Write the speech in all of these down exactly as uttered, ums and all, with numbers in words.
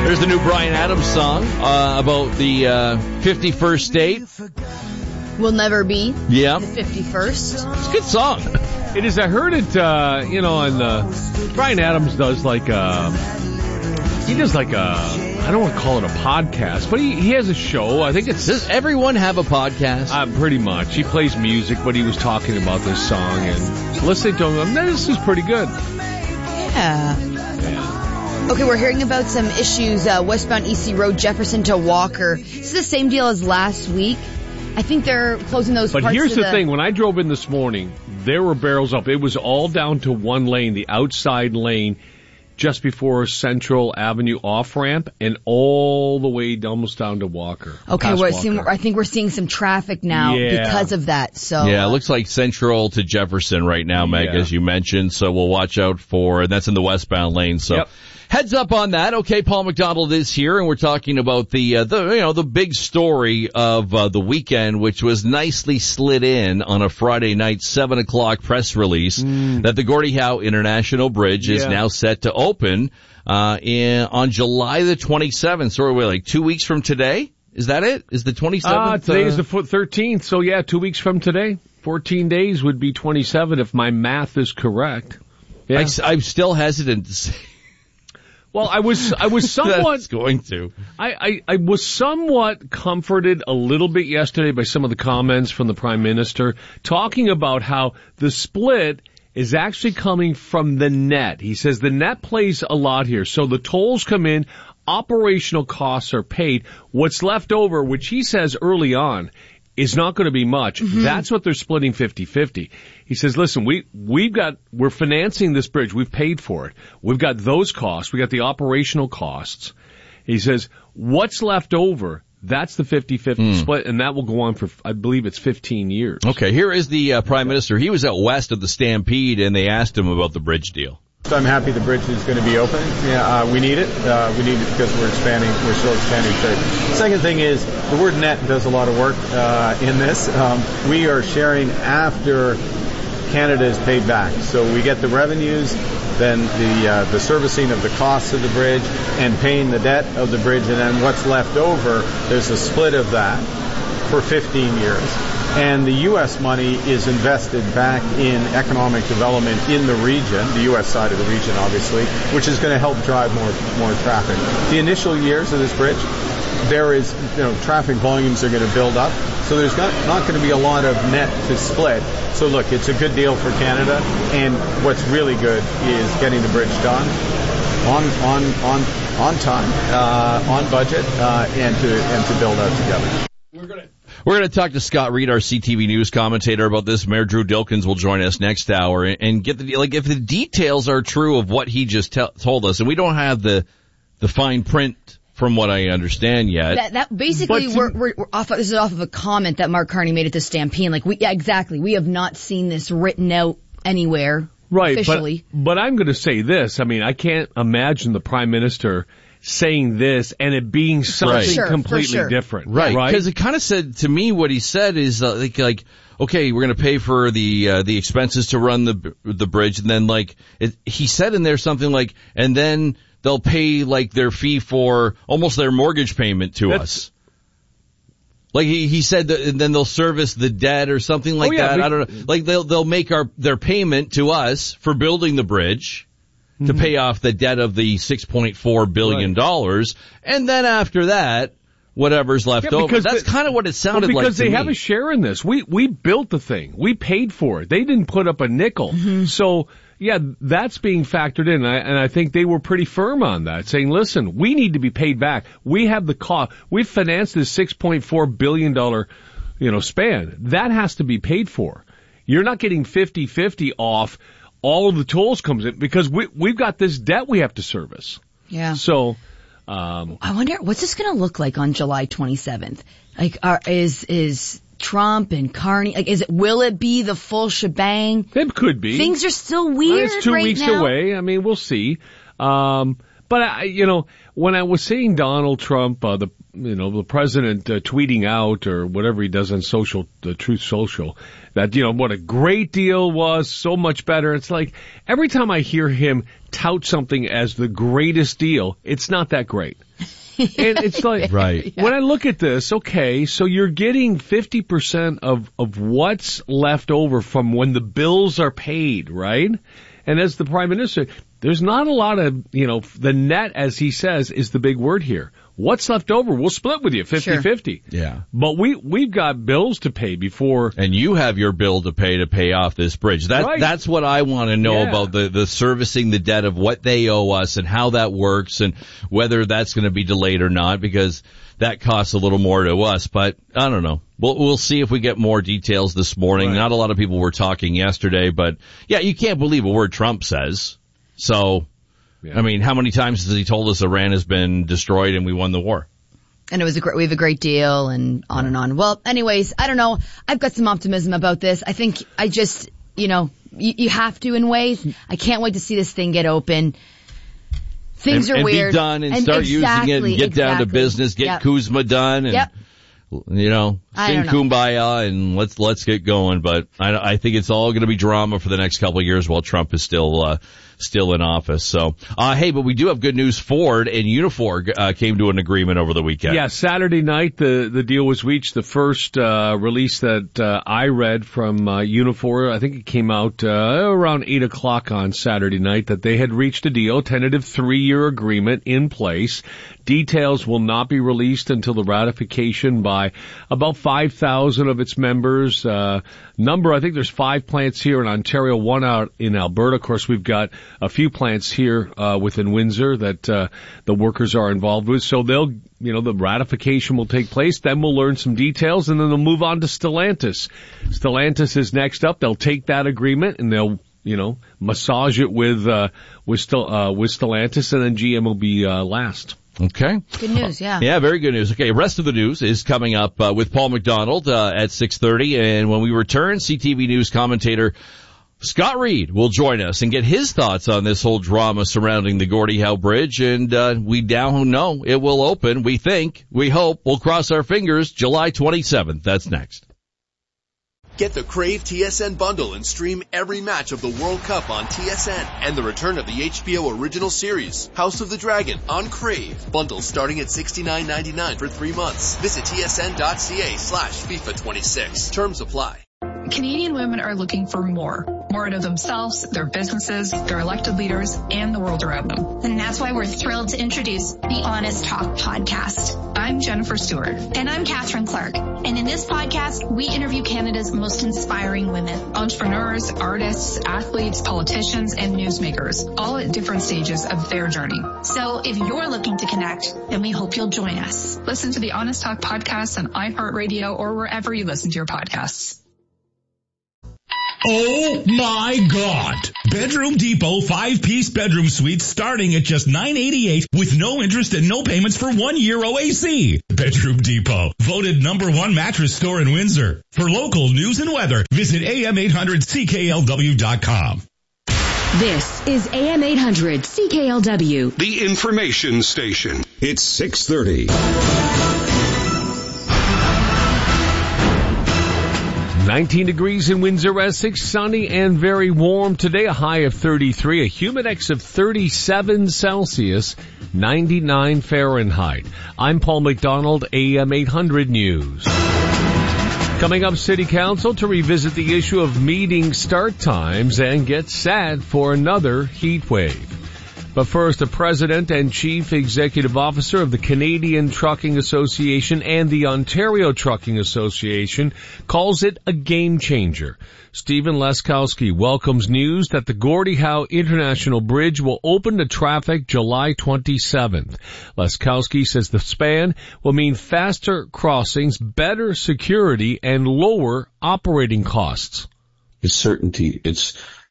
There's the new Bryan Adams song uh, about the uh, fifty-first date. Will never be. Yeah. The fifty-first. It's a good song. It is. I heard it, uh, you know, and uh, Bryan Adams does like a, he does like a, I don't want to call it a podcast, but he, he has a show. I think it's... Does everyone have a podcast? Uh, pretty much. He plays music, but he was talking about this song and listening to him. This is pretty good. Yeah. Yeah. Okay, we're hearing about some issues, uh, westbound E C Road, Jefferson to Walker. This is the same deal as last week. I think they're closing those But parts here's of the, the thing. When I drove in this morning, there were barrels up. It was all down to one lane, the outside lane, just before Central Avenue off-ramp, and all the way almost down to Walker. Okay, past we're Walker. seeing, I think we're seeing some traffic now Yeah. because of that. So Yeah, it looks like Central to Jefferson right now, Meg, Yeah. as you mentioned. So we'll watch out for, and that's in the westbound lane. So Yep. heads up on that. Okay, Paul McDonald is here, and we're talking about the, uh, the you know, the big story of uh, the weekend, which was nicely slid in on a Friday night seven o'clock press release Mm. that the Gordie Howe International Bridge is Yeah. now set to open uh in on July the twenty-seventh. So we're like two weeks from today. Is that it? Is the twenty-seventh? Uh, today uh, is the thirteenth, so yeah, two weeks from today. fourteen days would be twenty-seven if my math is correct. Yeah. I, I'm still hesitant to say Well, I was, I was somewhat, that's going to. I, I, I was somewhat comforted a little bit yesterday by some of the comments from the Prime Minister talking about how the split is actually coming from the net. He says the net plays a lot here. So the tolls come in, operational costs are paid. What's left over, which he says early on, is not going to be much. Mm-hmm. That's what they're splitting fifty-fifty. He says, listen, we, we've got, we're financing this bridge. We've paid for it. We've got those costs. We got the operational costs. He says, what's left over, that's the fifty-fifty mm. split, and that will go on for, I believe it's fifteen years. Okay, here is the uh, Prime Minister. He was out west of the Stampede, and they asked him about the bridge deal. I'm happy the bridge is going to be open. Yeah, uh, we need it. Uh, we need it because we're expanding. We're still expanding trade. Second thing is the word net does a lot of work uh, in this. Um, we are sharing after Canada is paid back, so we get the revenues, then the uh, the servicing of the costs of the bridge, and paying the debt of the bridge, and then what's left over. There's a split of that for fifteen years. And the U S money is invested back in economic development in the region, the U S side of the region, obviously, which is going to help drive more more traffic. The initial years of this bridge, there is, you know, traffic volumes are going to build up, so there's not, not going to be a lot of net to split. So look, it's a good deal for Canada, and what's really good is getting the bridge done on on on on time, uh, on budget, uh, and to and to build out together. We're going to We're going to talk to Scott Reed, our C T V News commentator, about this. Mayor Drew Dilkens will join us next hour and get the, like, if the details are true of what he just te- told us, and we don't have the, the fine print from what I understand yet. That, that basically, But- we're, we're, we're off, this is off of a comment that Mark Carney made at the Stampede. Like, we, yeah, exactly. We have not seen this written out anywhere. Right, officially. but, but I'm going to say this. I mean, I can't imagine the Prime Minister saying this and it being something Right. Sure, for completely sure. different. Right, Right. because it kind of said to me what he said is uh, like, like, okay, we're going to pay for the uh, the expenses to run the the bridge, and then like it, he said in there something like, and then they'll pay like their fee for almost their mortgage payment to That's- us. Like he he said that, and then they'll service the debt or something like Oh, yeah, that. but- I don't know. Like they'll they'll make our their payment to us for building the bridge. To pay off the debt of the six point four billion dollars, right. And then after that, whatever's left Yeah, over. That's the, kind of what it sounded well, like because to they me. have a share in this. We we built the thing. We paid for it. They didn't put up a nickel. Mm-hmm. So yeah, that's being factored in, and I, and I think they were pretty firm on that, saying, "Listen, we need to be paid back. We have the cost. We've financed this six point four billion dollar, you know, span. That has to be paid for. You're not getting fifty-fifty off." All of the tolls comes in because we, we've got this debt we have to service. Yeah. So, um, I wonder, what's this going to look like on July twenty-seventh? Like, are, is, is Trump and Carney, like, is it, will it be the full shebang? it could be. Things are still weird It's two right weeks now. away. I mean, we'll see. Um, But I, you know, when I was seeing Donald Trump, uh, the, you know, the president uh, tweeting out or whatever he does on social, the Truth Social, that, you know, what a great deal was, so much better. It's like every time I hear him tout something as the greatest deal, it's not that great. And it's like, right. When I look at this, okay, so you're getting fifty percent of, of what's left over from when the bills are paid, right? And as the Prime Minister, there's not a lot of, you know, the net, as he says, is the big word here. What's left over, we'll split with you, fifty-fifty. Sure. Yeah. But we, we've got bills to pay before. And you have your bill to pay to pay off this bridge. That, right. That's what I want to know Yeah. about the, the servicing the debt of what they owe us and how that works and whether that's going to be delayed or not, because that costs a little more to us. But I don't know. We'll, we'll see if we get more details this morning. Right. Not a lot of people were talking yesterday, but yeah, you can't believe a word Trump says. So, yeah. I mean, how many times has he told us Iran has been destroyed and we won the war? And it was a great, we have a great deal and on yeah. and on. Well, anyways, I don't know. I've got some optimism about this. I think I just, you know, you, you have to in ways. I can't wait to see this thing get open. Things and, are and weird. And be done and, and start exactly, using it and get exactly. down to business, get yep. Kuzma done and, yep. you know, sing know. Kumbaya and let's, let's get going. But I, I think it's all going to be drama for the next couple of years while Trump is still, uh, still in office. So, uh, hey, but we do have good news. Ford and Unifor, uh, came to an agreement over the weekend. Yeah, Saturday night, the, the deal was reached. The first, uh, release that, uh, I read from, uh, Unifor, I think it came out, uh, around eight o'clock on Saturday night that they had reached a deal, tentative three-year agreement in place. Details will not be released until the ratification by about five thousand of its members. Uh, number, I think there's five plants here in Ontario, one out in Alberta. Of course, we've got a few plants here, uh, within Windsor that, uh, the workers are involved with. So they'll, you know, the ratification will take place. Then we'll learn some details and then they'll move on to Stellantis. Stellantis is next up. They'll take that agreement and they'll, you know, massage it with, uh, with, Stel- uh, with Stellantis and then G M will be, uh, last. Okay. Good news, yeah. Yeah, very good news. Okay, rest of the news is coming up uh, with Paul McDonald uh, at six thirty, and when we return, C T V News commentator Scott Reed will join us and get his thoughts on this whole drama surrounding the Gordie Howe Bridge, and uh, we now know it will open, we think, we hope, we'll cross our fingers, July twenty-seventh. That's next. Get the Crave T S N bundle and stream every match of the World Cup on T S N and the return of the H B O original series, House of the Dragon, on Crave. Bundles starting at sixty-nine ninety-nine for three months. Visit tsn.ca slash FIFA twenty-six. Terms apply. Canadian women are looking for more. More out of themselves, their businesses, their elected leaders, and the world around them. And that's why we're thrilled to introduce the Honest Talk podcast. I'm Jennifer Stewart. And I'm Catherine Clark. And in this podcast, we interview Canada's most inspiring women. Entrepreneurs, artists, athletes, politicians, and newsmakers, all at different stages of their journey. So if you're looking to connect, then we hope you'll join us. Listen to the Honest Talk podcast on iHeartRadio or wherever you listen to your podcasts. Oh my God! Bedroom Depot five-piece bedroom suite starting at just nine eighty-eight with no interest and no payments for one year O A C. Bedroom Depot, voted number one mattress store in Windsor. For local news and weather, visit A M eight hundred C K L W dot com. This is A M eight hundred C K L W. The information station. It's six thirty. nineteen degrees in Windsor, Essex, sunny and very warm today, a high of thirty-three, a humidex of thirty-seven Celsius, ninety-nine Fahrenheit. I'm Paul McDonald, A M eight hundred News. Coming up, City Council to revisit the issue of meeting start times and get set for another heat wave. But first, the President and Chief Executive Officer of the Canadian Trucking Association and the Ontario Trucking Association calls it a game changer. Stephen Leskowski welcomes news that the Gordie Howe International Bridge will open to traffic July twenty-seventh. Leskowski says the span will mean faster crossings, better security, and lower operating costs. It's certainty. It's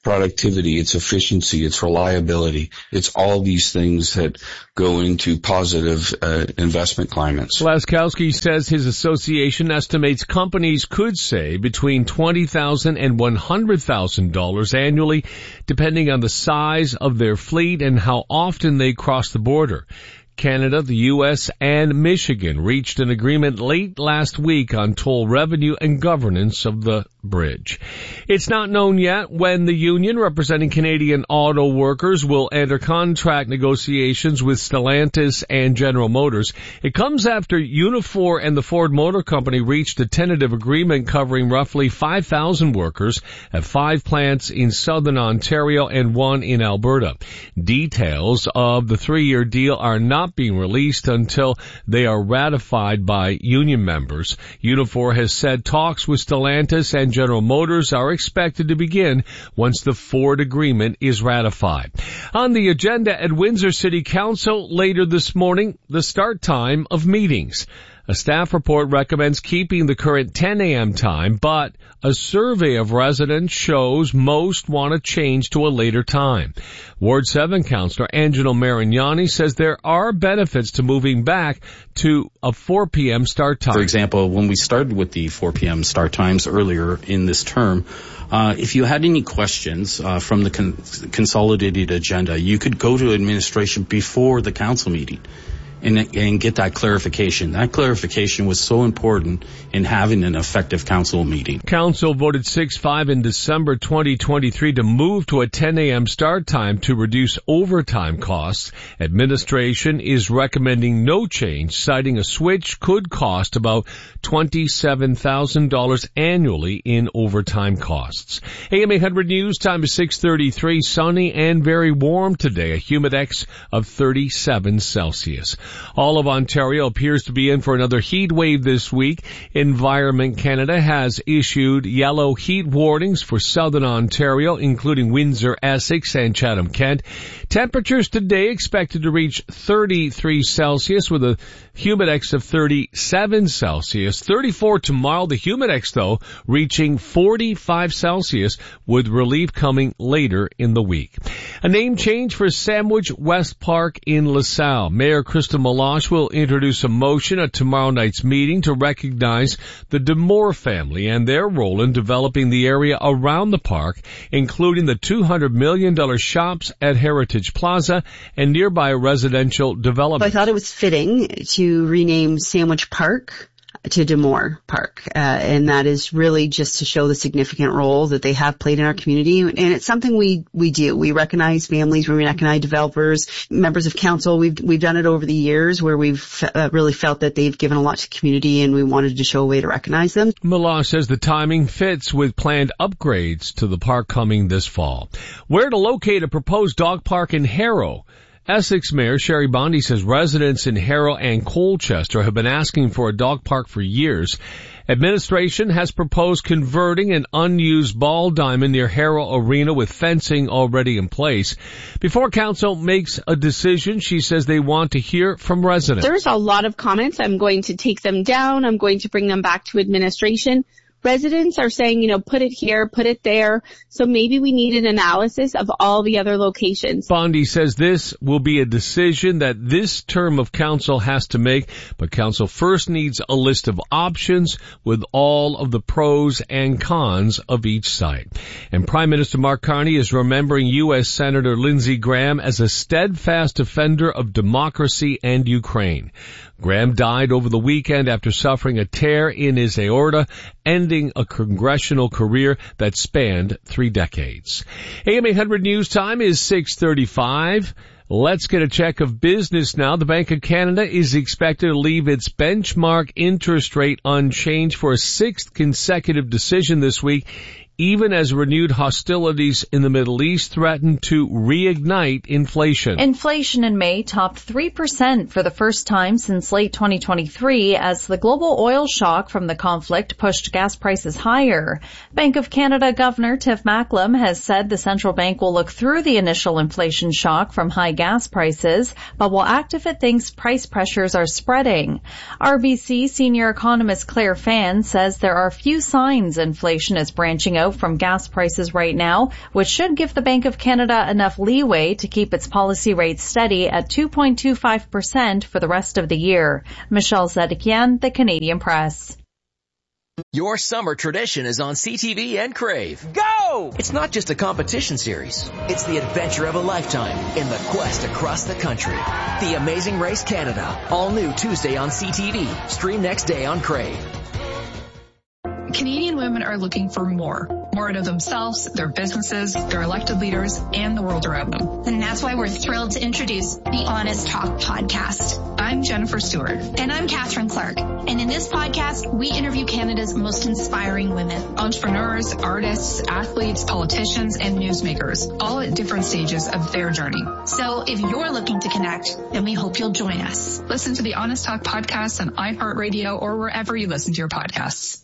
productivity, it's efficiency, it's reliability. It's all these things that go into positive uh, investment climates. Laskowski says his association estimates companies could save between twenty thousand dollars and one hundred thousand dollars annually, depending on the size of their fleet and how often they cross the border. Canada, the U S, and Michigan reached an agreement late last week on toll revenue and governance of the bridge. It's not known yet when the union representing Canadian auto workers will enter contract negotiations with Stellantis and General Motors. It comes after Unifor and the Ford Motor Company reached a tentative agreement covering roughly five thousand workers at five plants in southern Ontario and one in Alberta. Details of the three-year deal are not being released until they are ratified by union members. Unifor has said talks with Stellantis and General Motors are expected to begin once the Ford agreement is ratified. On the agenda at Windsor City Council later this morning, the start time of meetings. A staff report recommends keeping the current ten a.m. time, but a survey of residents shows most want to change to a later time. Ward seven Councillor Angelo Marignani says there are benefits to moving back to a four p.m. start time. For example, when we started with the four p.m. start times earlier in this term, uh, if you had any questions uh, from the con- consolidated agenda, you could go to administration before the council meeting and, and get that clarification. That clarification was so important in having an effective council meeting. Council voted six five in December twenty twenty-three to move to a ten a.m. start time to reduce overtime costs. Administration is recommending no change, citing a switch could cost about twenty-seven thousand dollars annually in overtime costs. A M eight hundred News, time is six thirty-three, sunny and very warm today, a humidex of thirty-seven Celsius. All of Ontario appears to be in for another heat wave this week. Environment Canada has issued yellow heat warnings for southern Ontario, including Windsor, Essex, and Chatham-Kent. Temperatures today expected to reach thirty-three Celsius with a humidex of thirty-seven Celsius. thirty-four tomorrow, the humidex, though, reaching forty-five Celsius with relief coming later in the week. A name change for Sandwich West Park in LaSalle. Mayor Krista Meloche will introduce a motion at tomorrow night's meeting to recognize the DeMoore family and their role in developing the area around the park, including the two hundred million dollars shops at Heritage Plaza and nearby residential development. I thought it was fitting to rename Sandwich Park to DeMoore Park, uh, and that is really just to show the significant role that they have played in our community. And it's something we we do. We recognize families, we recognize developers, members of council. We've we've done it over the years where we've uh, really felt that they've given a lot to the community, and we wanted to show a way to recognize them. Meloche says the timing fits with planned upgrades to the park coming this fall. Where to locate a proposed dog park in Harrow? Essex Mayor Sherry Bondi says residents in Harrow and Colchester have been asking for a dog park for years. Administration has proposed converting an unused ball diamond near Harrow Arena with fencing already in place. Before council makes a decision, she says they want to hear from residents. There's a lot of comments. I'm going to take them down. I'm going to bring them back to administration. Residents are saying, you know, put it here, put it there. So maybe we need an analysis of all the other locations. Bondi says this will be a decision that this term of council has to make, but council first needs a list of options with all of the pros and cons of each site. And Prime Minister Mark Carney is remembering U S Senator Lindsey Graham as a steadfast defender of democracy and Ukraine. Graham died over the weekend after suffering a tear in his aorta, ending a congressional career that spanned three decades. A M eight hundred News time is six thirty-five. Let's get a check of business now. The Bank of Canada is expected to leave its benchmark interest rate unchanged for a sixth consecutive decision this week, even as renewed hostilities in the Middle East threaten to reignite inflation. Inflation in May topped three percent for the first time since late twenty twenty-three as the global oil shock from the conflict pushed gas prices higher. Bank of Canada Governor Tiff Macklem has said the central bank will look through the initial inflation shock from high gas prices, but will act if it thinks price pressures are spreading. R B C senior economist Claire Fan says there are few signs inflation is branching out out from gas prices right now, which should give the Bank of Canada enough leeway to keep its policy rate steady at two point two five percent for the rest of the year. Michelle Zedekian, The Canadian Press. Your summer tradition is on C T V and Crave. Go! It's not just a competition series. It's the adventure of a lifetime in the quest across the country. The Amazing Race Canada. All new Tuesday on C T V. Stream next day on Crave. Canadian women are looking for more. More out of themselves, their businesses, their elected leaders, and the world around them. And that's why we're thrilled to introduce the Honest Talk podcast. I'm Jennifer Stewart. And I'm Catherine Clark. And in this podcast, we interview Canada's most inspiring women. Entrepreneurs, artists, athletes, politicians, and newsmakers, all at different stages of their journey. So if you're looking to connect, then we hope you'll join us. Listen to the Honest Talk podcast on iHeartRadio or wherever you listen to your podcasts.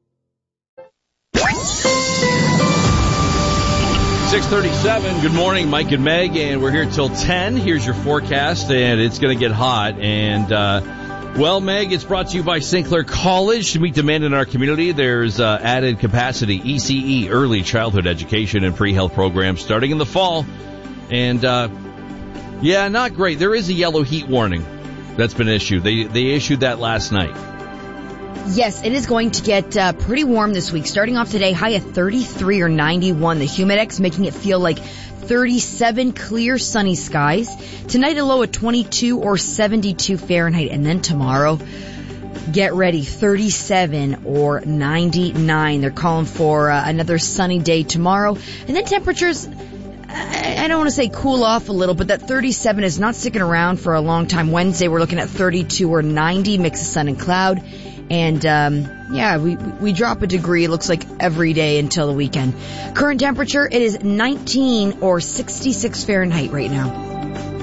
six thirty-seven, good morning, Mike and Meg, and we're here till ten. Here's your forecast, and it's going to get hot. And, uh, well, Meg, it's brought to you by Saint Clair College. To meet demand in our community, there's uh, added capacity, E C E, early childhood education and pre-health programs starting in the fall. And, uh, yeah, not great. There is a yellow heat warning that's been issued. They, they issued that last night. Yes, it is going to get uh, pretty warm this week. Starting off today, high at thirty-three or ninety-one. The Humidex making it feel like thirty-seven, clear, sunny skies. Tonight, a low at twenty-two or seventy-two Fahrenheit. And then tomorrow, get ready, thirty-seven or ninety-nine. They're calling for uh, another sunny day tomorrow. And then temperatures, I don't want to say cool off a little, but that thirty-seven is not sticking around for a long time. Wednesday, we're looking at thirty-two or ninety, mix of sun and cloud. And, um, yeah, we, we drop a degree, it looks like every day until the weekend. Current temperature, it is nineteen or sixty-six Fahrenheit right now.